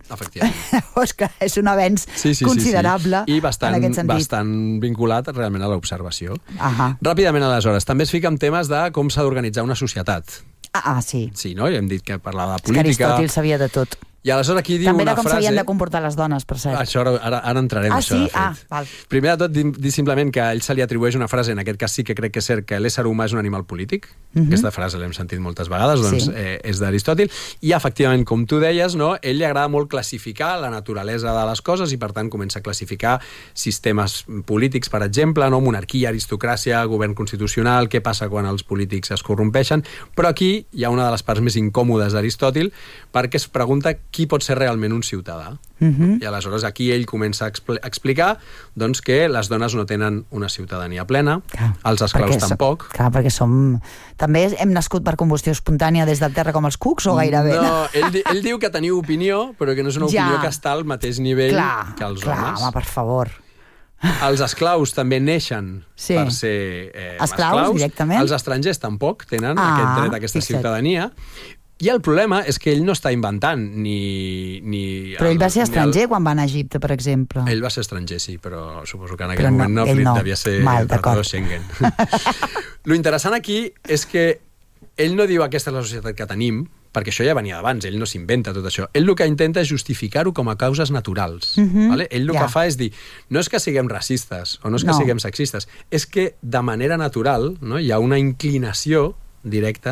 Efectivament. Llavors, que és un avenç considerable i en aquest sentit. bastant vinculat realment a l'observació. Ràpidament, aleshores, també es fica en temes de com s'ha d'organitzar una societat. Sí. Sí, no? Ja hem dit que parlava de política. És que Aristòtil sabia de tot. I aleshores aquí diu també una de com frase... s'havien de comportar les dones, per cert. Això, ara entrarem, això, de fet. Val. Primer de tot, dir simplement que a ell se li atribueix una frase, en aquest cas sí que crec que és cert, que l'ésser humà és un animal polític. Aquesta frase l'hem sentit moltes vegades, doncs és d'Aristòtil. I, efectivament, com tu deies, no, ell li agrada molt classificar la naturalesa de les coses i, per tant, comença a classificar sistemes polítics, per exemple, no? Monarquia, aristocràcia, govern constitucional, què passa quan els polítics es corrompeixen. Però aquí hi ha una de les parts més incòmodes d'Aristòtil, perquè es pregunta qui pot ser realment un ciutadà. I aleshores aquí ell comença a explicar doncs, que les dones no tenen una ciutadania plena, els esclaus tampoc. Clar, perquè som... També hem nascut per combustió espontània des del terra com els cucs o gairebé? No, ell diu que teniu opinió, però que no és una opinió que està al mateix nivell que els homes. Clar, home, per favor. Els esclaus també neixen per ser esclaus. Directament. Els estrangers tampoc tenen aquest dret a aquesta ciutadania. I el problema és que ell no està inventant ni... Però ell va ser estranger quan va anar a Egipte, per exemple. Ell va ser estranger, sí, però suposo que en aquell moment no devia ser tratador Schengen. Lo interessant aquí és que ell no diu aquesta és la societat que tenim, perquè això ja venia d'abans, ell no s'inventa tot això. Ell el que intenta és justificar-ho com a causes naturals. Vale? Ell el que fa és dir, no és que siguem racistes o no és que siguem sexistes, és que de manera natural hi ha una inclinació directe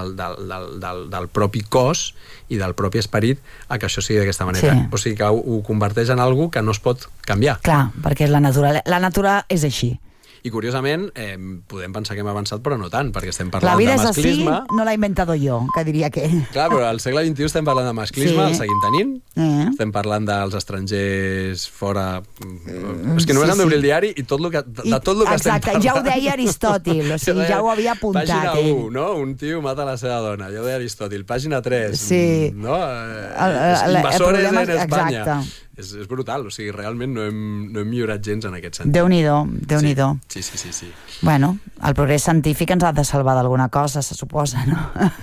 del propi cos i del propi esperit a que això sigui d'aquesta manera. O sigui que ho converteix en algo que no es pot canviar. Clar, perquè la natura és així. I curiosament, podem pensar que hem avançat, però no tant, perquè estem parlant de masclisme. La vida és així, no l'ha inventado jo, que diria que... Clar, però al segle XXI estem parlant de masclisme, el seguim tenint, estem parlant dels estrangers fora... És que només hem d'obrir el diari i tot el que estem parlant... Exacte, ja ho deia Aristòtil, o sigui, ja ho havia apuntat. Pàgina 1, no? Un tio mata la seva dona, ja ho deia Aristòtil. Pàgina 3, no? Invasores en Espanya. És brutal, o sigui, realment no hem millorat gens en aquest sentit. Déu-n'hi-do, Déu-n'hi-do. Sí. Bueno, el progrés científic ens ha de salvar d'alguna cosa, se suposa, no?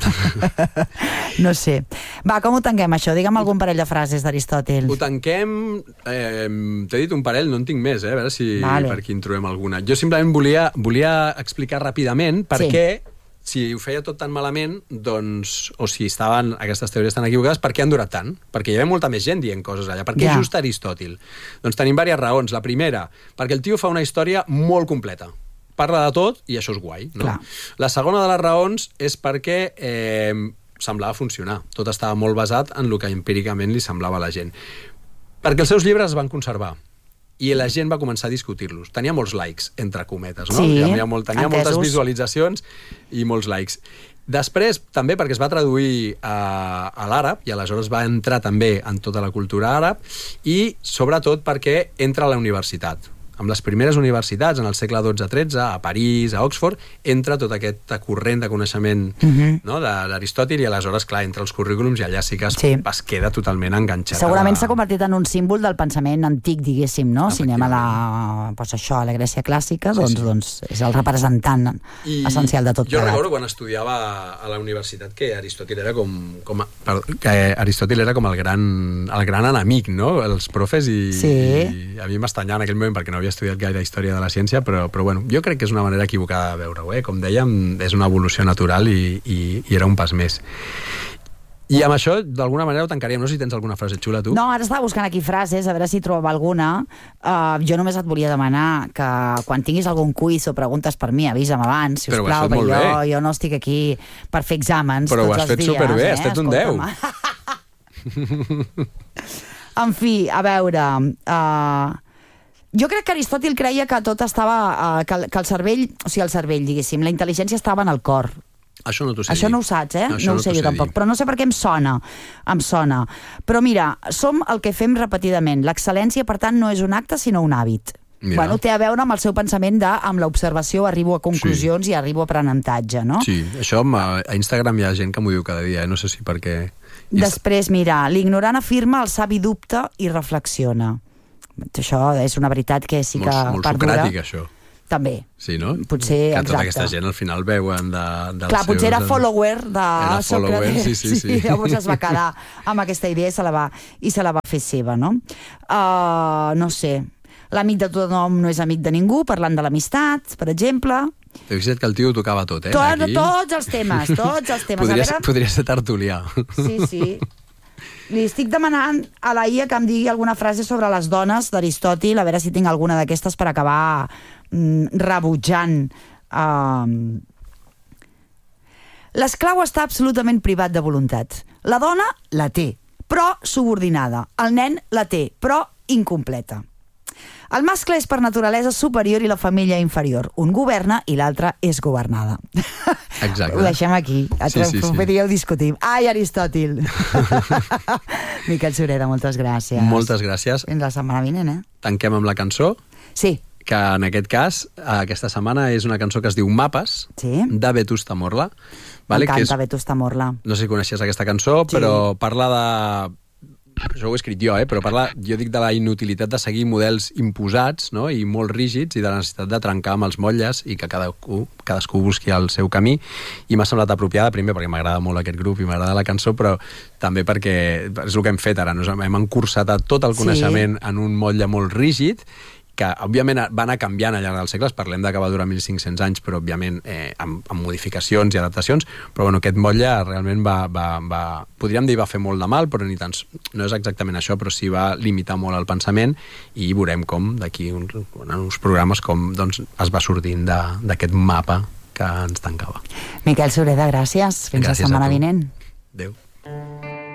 No sé. Va, com ho tanquem, això? Digue'm algun parell de frases d'Aristòtil. Ho tanquem... T'he dit un parell, no en tinc més, a veure si per aquí en trobem alguna. Jo simplement volia explicar ràpidament per què si ho feia tot tan malament, doncs, o si estaven aquestes teories tan equivocades, per què han durat tant? Perquè hi havia molta més gent dient coses allà. Per què just Aristòtil? Doncs tenim diverses raons. La primera, perquè el tio fa una història molt completa. Parla de tot i això és guai. No? La segona de les raons és perquè semblava funcionar. Tot estava molt basat en el que empíricament li semblava a la gent. Perquè els seus llibres es van conservar. I la gent va començar a discutir-los. Tenia molts likes, entre cometes, no? Tenia moltes visualitzacions i molts likes. Després, també perquè es va traduir a l'àrab, i aleshores va entrar també en tota la cultura àrab, i sobretot perquè entra a la universitat. Amb les primeres universitats, en el segle XII-XIII, a París, a Oxford, entra tot aquest corrent de coneixement d'Aristòtil i aleshores, clar, entra els currículums i allà sí que es queda totalment enganxat. Segurament s'ha convertit en un símbol del pensament antic, diguéssim, no? Si anem a la Grècia clàssica, doncs és el representant essencial de tot plegat. Jo recordo quan estudiava a la universitat que Aristòtil era com el gran enemic, no? Els profes, i a mi m'estanyava en aquell moment perquè no havia estudiat gaire història de la ciència, però bueno, jo crec que és una manera equivocada de veure-ho. Com dèiem, és una evolució natural i era un pas més. I amb això, d'alguna manera, ho tancaríem. No sé si tens alguna frase xula, tu. No, ara estava buscant aquí frases, a veure si trobava alguna. Jo només et volia demanar que quan tinguis algun quiz o preguntes per mi, avisa'm abans, si us plau, perquè jo no estic aquí per fer exàmens tots els dies. Però ho has fet superbé, has fet un 10. En fi, a veure... Jo crec que Aristòtil creia que tot estava... que el cervell, o sigui, el cervell, diguéssim, la intel·ligència estava en el cor. Això no t'ho sé Això dir. no ho saps, No ho sé jo tampoc, però no sé per què em sona. Però mira, som el que fem repetidament. L'excel·lència, per tant, no és un acte, sinó un hàbit. Bueno, té a veure amb el seu pensament de amb l'observació arribo a conclusions i arribo a aprenentatge, no? Sí, això a Instagram hi ha gent que m'ho diu cada dia, no sé si perquè... Després, mira, l'ignorant afirma, el savi dubta i reflexiona. Això és una veritat que sí que molt perdura. socràtic, això. també. Sí, no? Potser, que tota aquesta gent al final veuen dels Clar, potser era follower de Sócrates. Sí. Llavors es va quedar amb aquesta idea i se la va fer seva, no? No sé, l'amic de tothom no és amic de ningú, parlant de l'amistat, per exemple. He vist que el tio ho tocava tot, Tots els temes. Podria ser tertulià. Sí. Li estic demanant a la IA que em digui alguna frase sobre les dones d'Aristòtil, a veure si tinc alguna d'aquestes per acabar rebutjant. L'esclau està absolutament privat de voluntat. La dona la té, però subordinada. El nen la té, però incompleta. El mascle és per naturalesa superior i la femella inferior. Un governa i l'altre és governada. Exacte. Ho deixem aquí. Sí. Ho discutim. Ai, Aristòtil! Miquel Sureda, moltes gràcies. Moltes gràcies. Fins la setmana vinent, Tanquem amb la cançó. Sí. Que en aquest cas, aquesta setmana, és una cançó que es diu Mapes, de Vetusta Morla. M'encanta Vetusta Morla. No sé si coneixies aquesta cançó, però parla de... Això ho he escrit jo, però parla, jo dic de la inutilitat de seguir models imposats, no? I molt rígids, i de la necessitat de trencar amb els motlles i que cadascú busqui el seu camí. I m'ha semblat apropiada, primer perquè m'agrada molt aquest grup i m'agrada la cançó, però també perquè és el que hem fet ara, hem encursat tot el coneixement en un motlle molt rígid, que òbviament va anar canviant al llarg dels segles, parlem que va durar 1.500 anys, però òbviament amb modificacions i adaptacions, però bueno, aquest motlle realment podríem dir va fer molt de mal, però no és exactament això, però sí va limitar molt el pensament, i veurem com d'aquí en uns programes com es va sortint d'aquest mapa que ens tancava. Miquel Sureda, gràcies. Fins la setmana vinent. Adéu.